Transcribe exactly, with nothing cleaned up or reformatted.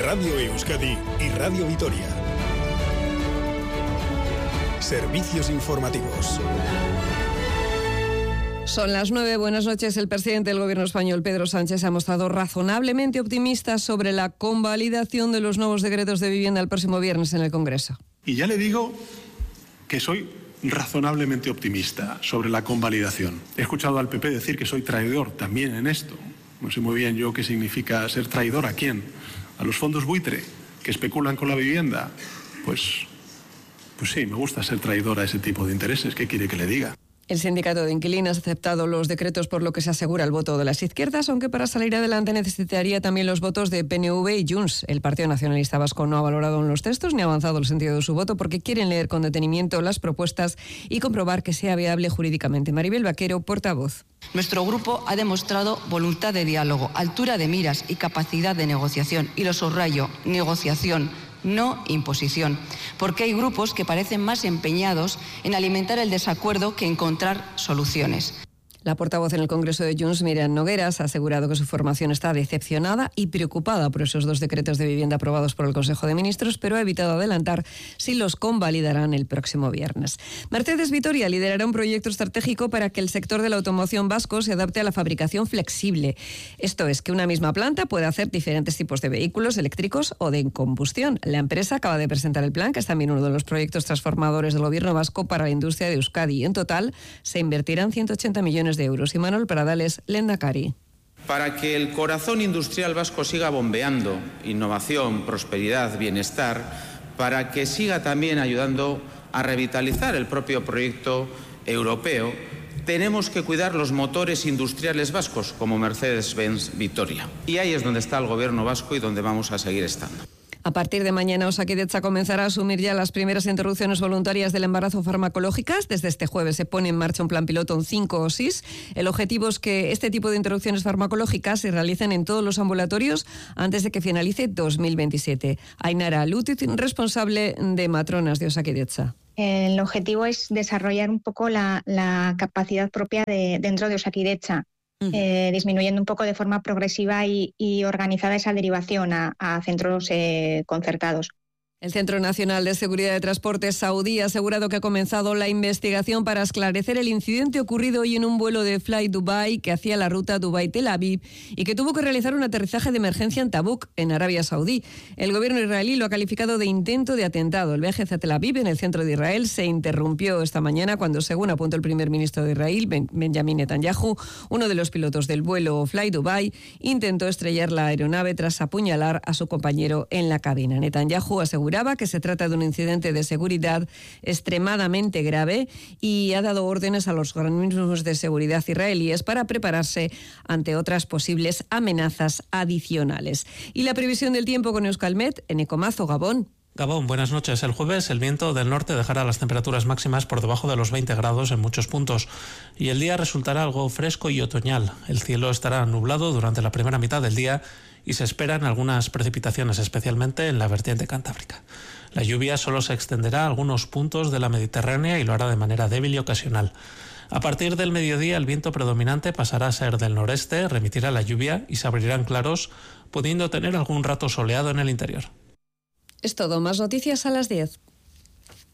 Radio Euskadi y Radio Vitoria. Servicios informativos. Son las nueve. Buenas noches. El presidente del Gobierno español, Pedro Sánchez, ha mostrado razonablemente optimista sobre la convalidación de los nuevos decretos de vivienda el próximo viernes en el Congreso. Y ya le digo que soy razonablemente optimista sobre la convalidación. He escuchado al P P decir que soy traidor también en esto. No sé muy bien yo qué significa ser traidor. ¿A quién? ¿A los fondos buitre que especulan con la vivienda? Pues, pues sí, me gusta ser traidor a ese tipo de intereses. ¿Qué quiere que le diga? El sindicato de inquilinos ha aceptado los decretos, por lo que se asegura el voto de las izquierdas, aunque para salir adelante necesitaría también los votos de P N V y Junts. El Partido Nacionalista Vasco no ha valorado en los textos ni ha avanzado el sentido de su voto porque quieren leer con detenimiento las propuestas y comprobar que sea viable jurídicamente. Maribel Vaquero, portavoz. Nuestro grupo ha demostrado voluntad de diálogo, altura de miras y capacidad de negociación. Y lo subrayo, negociación, no imposición, porque hay grupos que parecen más empeñados en alimentar el desacuerdo que encontrar soluciones. La portavoz en el Congreso de Junts, Miriam Nogueras, ha asegurado que su formación está decepcionada y preocupada por esos dos decretos de vivienda aprobados por el Consejo de Ministros, pero ha evitado adelantar si los convalidarán el próximo viernes. Mercedes Vitoria liderará un proyecto estratégico para que el sector de la automoción vasco se adapte a la fabricación flexible. Esto es, que una misma planta pueda hacer diferentes tipos de vehículos eléctricos o de combustión. La empresa acaba de presentar el plan, que es también uno de los proyectos transformadores del Gobierno vasco para la industria de Euskadi. En total, se invertirán ciento ochenta millones de euros. Y Manuel Pradales, Lehendakari. Para que el corazón industrial vasco siga bombeando innovación, prosperidad, bienestar, para que siga también ayudando a revitalizar el propio proyecto europeo, tenemos que cuidar los motores industriales vascos como Mercedes-Benz Vitoria. Y ahí es donde está el Gobierno vasco y donde vamos a seguir estando. A partir de mañana, Osakidetza comenzará a asumir ya las primeras interrupciones voluntarias del embarazo farmacológicas. Desde este jueves se pone en marcha un plan piloto en cinco O S Is. El objetivo es que este tipo de interrupciones farmacológicas se realicen en todos los ambulatorios antes de que finalice dos mil veintisiete. Ainara Lutit, responsable de matronas de Osakidetza. El objetivo es desarrollar un poco la, la capacidad propia de, dentro de Osakidetza. Eh, disminuyendo un poco de forma progresiva y, y organizada esa derivación a, a centros eh, concertados. El Centro Nacional de Seguridad de Transportes saudí ha asegurado que ha comenzado la investigación para esclarecer el incidente ocurrido hoy en un vuelo de Fly Dubai que hacía la ruta Dubai-Tel Aviv y que tuvo que realizar un aterrizaje de emergencia en Tabuk, en Arabia Saudí. El gobierno israelí lo ha calificado de intento de atentado. El viaje hacia Tel Aviv, en el centro de Israel, se interrumpió esta mañana cuando, según apuntó el primer ministro de Israel, ben- Benjamin Netanyahu, uno de los pilotos del vuelo Fly Dubai, intentó estrellar la aeronave tras apuñalar a su compañero en la cabina. Netanyahu aseguró que se trata de un incidente de seguridad extremadamente grave y ha dado órdenes a los organismos de seguridad israelíes para prepararse ante otras posibles amenazas adicionales. Y la previsión del tiempo con Euskalmet en Ecomazo, Gabón. Gabón, buenas noches. El jueves el viento del norte dejará las temperaturas máximas por debajo de los veinte grados en muchos puntos y el día resultará algo fresco y otoñal. El cielo estará nublado durante la primera mitad del día y se esperan algunas precipitaciones, especialmente en la vertiente cantábrica. La lluvia solo se extenderá a algunos puntos de la Mediterránea y lo hará de manera débil y ocasional. A partir del mediodía el viento predominante pasará a ser del noreste, remitirá la lluvia y se abrirán claros, pudiendo tener algún rato soleado en el interior. Es todo. Más noticias a las diez.